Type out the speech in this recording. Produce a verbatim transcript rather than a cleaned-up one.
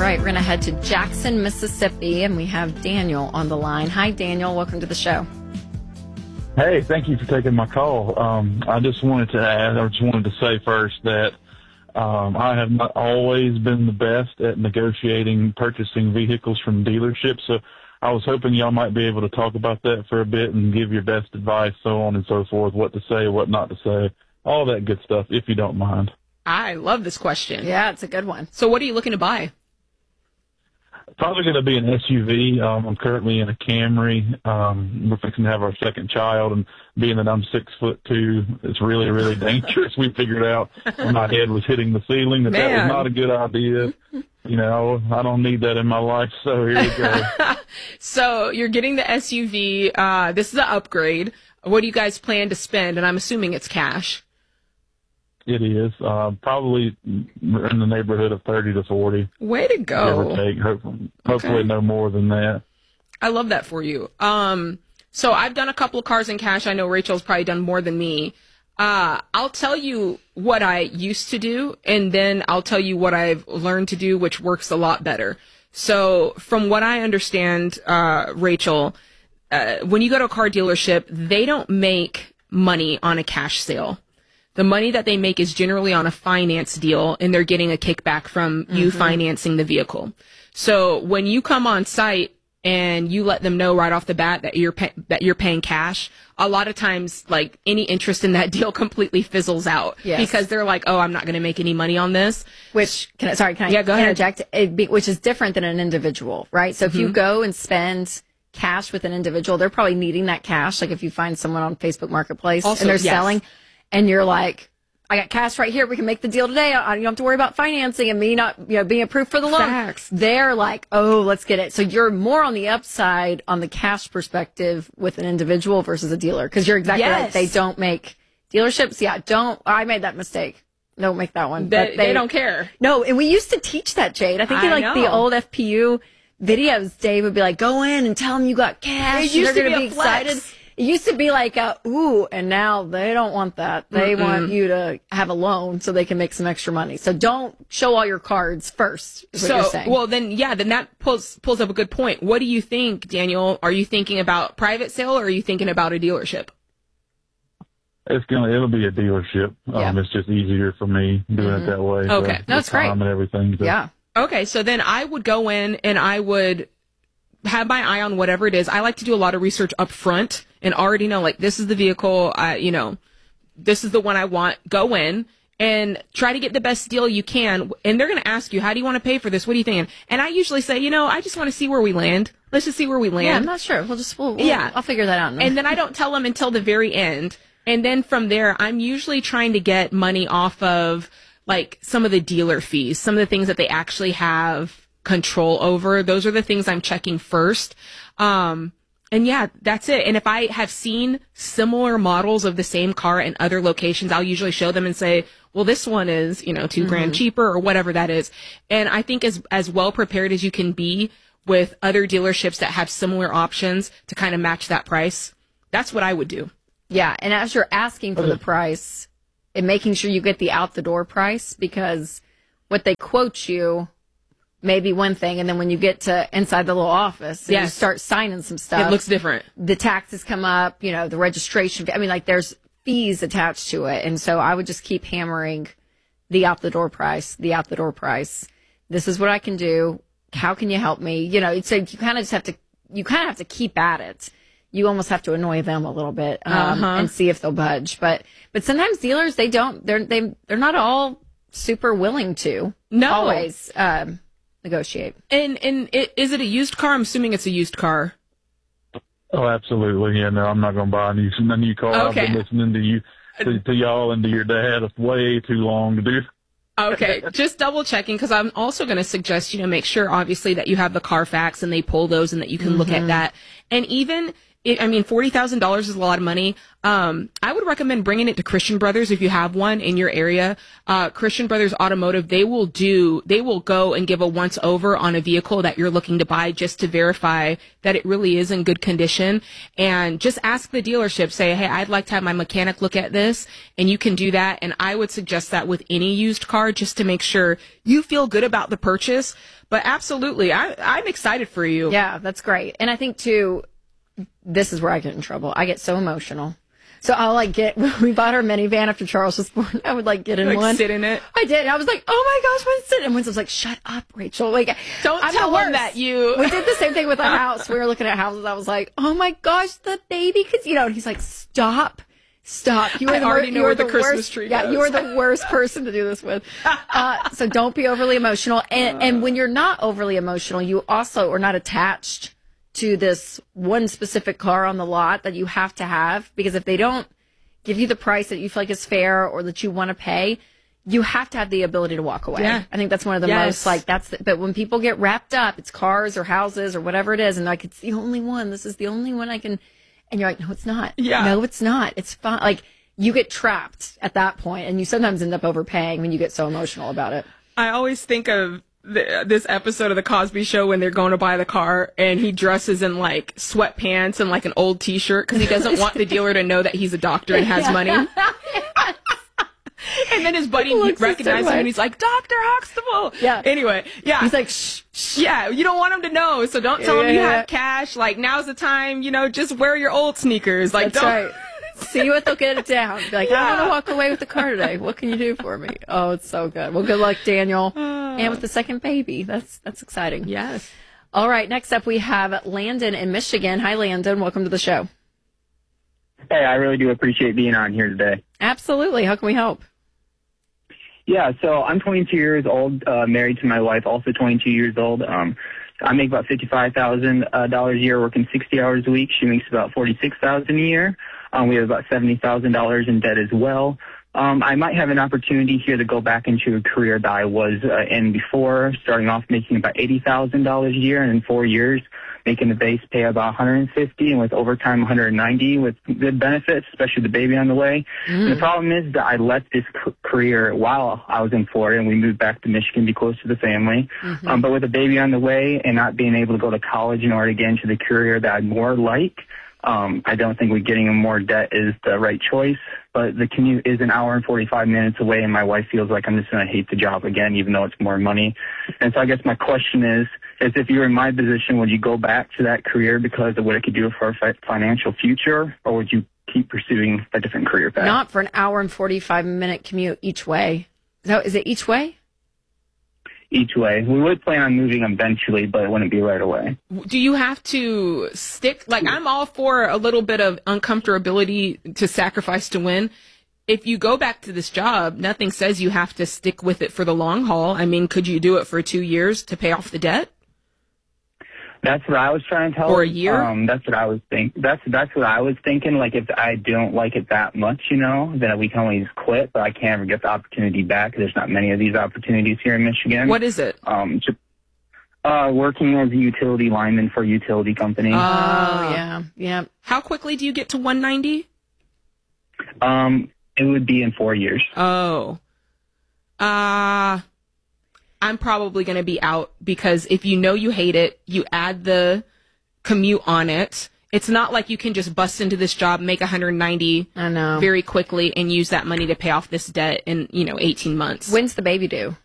right, we're going to head to Jackson, Mississippi, and we have Daniel on the line. Hi, Daniel. Welcome to the show. Hey, thank you for taking my call. Um, I just wanted to add, I just wanted to say first that um, I have not always been the best at negotiating purchasing vehicles from dealerships, so I was hoping y'all might be able to talk about that for a bit and give your best advice, so on and so forth, what to say, what not to say, all that good stuff, if you don't mind. I love this question. Yeah, it's a good one. So what are you looking to buy? Probably going to be an S U V. Um, I'm currently in a Camry. Um, we're fixing to have our second child, and being that I'm six foot two, it's really, really dangerous. We figured out when my head was hitting the ceiling that Man. that was not a good idea. You know, I don't need that in my life, so here we go. So you're getting the S U V. Uh, this is an upgrade. What do you guys plan to spend? And I'm assuming it's cash. It is uh, probably in the neighborhood of thirty to forty. Way to go. Give or take. Hopefully, hopefully Okay. no more than that. I love that for you. Um, so I've done a couple of cars in cash. I know Rachel's probably done more than me. Uh, I'll tell you what I used to do, and then I'll tell you what I've learned to do, which works a lot better. So from what I understand, uh, Rachel, uh, when you go to a car dealership, they don't make money on a cash sale. The money that they make is generally on a finance deal, and they're getting a kickback from you Mm-hmm. financing the vehicle. So when you come on site and you let them know right off the bat that you're pay- that you're paying cash, a lot of times, like, any interest in that deal completely fizzles out. Yes. Because they're like, oh, I'm not going to make any money on this. Which, can I, sorry, can I Yeah, go ahead. interject? It be, which is different than an individual, right? So if you go and spend cash with an individual, they're probably needing that cash. Like if you find someone on Facebook Marketplace Also, and they're yes. selling, and you're like, I got cash right here. We can make the deal today. I, you don't have to worry about financing and me not, you know, being approved for the loan. Facts. They're like, oh, let's get it. So you're more on the upside on the cash perspective with an individual versus a dealer. Cause you're exactly right. Yes. They don't make dealerships. Yeah. Don't, I made that mistake. Don't make that one. They, But they don't care. No. And we used to teach that, Jade. I think in I like the know. old F P U videos, Dave would be like, go in and tell them you got cash. It used and they're to going be to a be flex. excited. It used to be like, a, ooh, and now they don't want that. They Mm-mm. want you to have a loan so they can make some extra money. So don't show all your cards first, is what So, you're saying. well, then, yeah, then that pulls pulls up a good point. What do you think, Daniel? Are you thinking about private sale, or are you thinking about a dealership? It's gonna, it'll be a dealership. Yeah. Um, it's just easier for me doing it that way. Okay. the- No, it's the time great. and everything. So. yeah. Okay, so then I would go in and I would have my eye on whatever it is. I like to do a lot of research up front and already know, like, this is the vehicle, I, you know, this is the one I want. Go in and try to get the best deal you can. And they're going to ask you, how do you want to pay for this? What are you thinking? And I usually say, you know, I just want to see where we land. Let's just see where we land. Yeah, I'm not sure. We'll just, we'll, we'll, Yeah. I'll figure that out. And then I don't tell them until the very end. And then from there, I'm usually trying to get money off of, like, some of the dealer fees, some of the things that they actually have control over. Those are the things I'm checking first. Um, and yeah, that's it. And if I have seen similar models of the same car in other locations, I'll usually show them and say, well, this one is, you know, two Mm-hmm. grand cheaper or whatever that is. And I think as, as well prepared as you can be with other dealerships that have similar options to kind of match that price, that's what I would do. Yeah, and as you're asking for the price, and making sure you get the out the door price, because what they quote you may be one thing, and then when you get to inside the little office and you Yes. start signing some stuff, It looks different. the taxes come up, you know, the registration fee. I mean, like, there's fees attached to it. And so I would just keep hammering the out the door price, the out the door price. This is what I can do. How can you help me? You know, so you kind of just have to, you kind of have to keep at it. You almost have to annoy them a little bit, um, Uh-huh. and see if they'll budge. But, but sometimes dealers, they don't, they're, they, they're not all super willing to No. always, um, negotiate. And and it, is it a used car? I'm assuming it's a used car. Oh, absolutely. Yeah, no, I'm not going to buy a new, a new car. Okay. I've been listening to you, to, to y'all and to your dad way too long to do. Okay, just double checking, because I'm also going to suggest, you know, make sure obviously that you have the Carfax and they pull those and that you can look at that. And even it, I mean, forty thousand dollars is a lot of money. Um, I would recommend bringing it to Christian Brothers if you have one in your area. Uh, Christian Brothers Automotive, they will do, they will go and give a once over on a vehicle that you're looking to buy just to verify that it really is in good condition. And just ask the dealership, say, hey, I'd like to have my mechanic look at this. And you can do that. And I would suggest that with any used car just to make sure you feel good about the purchase. But absolutely, I, I'm excited for you. Yeah, that's great. And I think too, this is where I get in trouble. I get so emotional. So I'll like get, when we bought our minivan after Charles was born, I would like get in Like one. sit in it. I did. I was like, oh my gosh, Winston. And Winston was like, shut up, Rachel. Like, Don't I'm tell the him worst. that you. We did the same thing with our house. We were looking at houses. I was like, oh my gosh, the baby. Cause you know, and he's like, stop. Stop. You are I the, already wor- know you are where the the Christmas worst, tree Yeah, goes. you are the worst person to do this with. Uh, so don't be overly emotional. And, and when you're not overly emotional, you also are not attached to this one specific car on the lot that you have to have, because if they don't give you the price that you feel like is fair or that you want to pay, you have to have the ability to walk away. Yeah. I think that's one of the Yes. most like that's, the, but when people get wrapped up, it's cars or houses or whatever it is. And like, it's the only one, this is the only one I can, and you're like, no, it's not. Yeah. No, it's not. It's fine. Like you get trapped at that point and you sometimes end up overpaying when you get so emotional about it. I always think of the, this episode of The Cosby Show when they're going to buy the car and he dresses in like sweatpants and like an old t-shirt because he doesn't want the dealer to know that he's a doctor and has money. And then his buddy Looks the recognizes same him way. and he's like, Doctor Huxtable. Yeah. Anyway, yeah. He's like, shh, shh. yeah, you don't want him to know, so don't tell Yeah, him you yeah, have yeah. cash. Like, now's the time, you know, just wear your old sneakers. Like, That's don't. right. See what they'll get it down. Be like, I Yeah. want to walk away with the car today. What can you do for me? Oh, it's so good. Well, good luck, Daniel. And with the second baby. That's that's exciting. Yes. All right. Next up, we have Landon in Michigan. Hi, Landon. Welcome to the show. Hey, I really do appreciate being on here today. Absolutely. How can we help? Yeah, so I'm twenty-two years old, uh, married to my wife, also twenty-two years old. Um, I make about fifty-five thousand dollars a year, working sixty hours a week. She makes about forty-six thousand dollars a year. Um, we have about seventy thousand dollars in debt as well. Um, I might have an opportunity here to go back into a career that I was uh, in before, starting off making about eighty thousand dollars a year, and in four years making the base pay about one hundred fifty, and with overtime one hundred ninety, with good benefits, especially the baby on the way. And the problem is that I left this c- career while I was in Florida, and we moved back to Michigan to be close to the family. Mm-hmm. Um, but with a baby on the way and not being able to go to college in order to get into the career that I'd more like, um, I don't think we getting in more debt is the right choice. But the commute is an hour and forty-five minutes away, and my wife feels like I'm just going to hate the job again, even though it's more money. And so I guess my question is, is if you were in my position, would you go back to that career because of what it could do for our fi- financial future, or would you keep pursuing a different career path? Not for an hour and forty-five minute commute each way. So is it each way? Each way. We would plan on moving eventually, but it wouldn't be right away. Do you have to stick? Like, I'm all for a little bit of uncomfortability to sacrifice to win. If you go back to this job, nothing says you have to stick with it for the long haul. I mean, could you do it for two years to pay off the debt? That's what I was trying to tell Or a her. year? Um, that's what I was think. That's that's what I was thinking. Like, if I don't like it that much, you know, then we can always quit. But I can't ever get the opportunity back. There's not many of these opportunities here in Michigan. What is it? Um, just, uh, working as a utility lineman for a utility company. Oh, Uh, yeah. Yeah. How quickly do you get to one ninety? um, it would be in four years. Oh. Uh, I'm probably going to be out because if you know you hate it, you add the commute on it. It's not like you can just bust into this job, make one hundred ninety I know. very quickly and use that money to pay off this debt in, you know, eighteen months. When's the baby due?